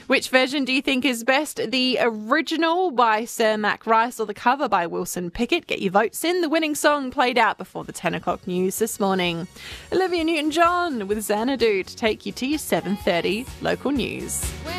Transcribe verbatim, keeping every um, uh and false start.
Which version do you think is best? The original by Sir Mac Rice or the cover by Wilson Pickett? Get your votes in. The winning song played out before the ten o'clock news this morning. Olivia Newton-John with Xanadu to take you to your seven thirty local news.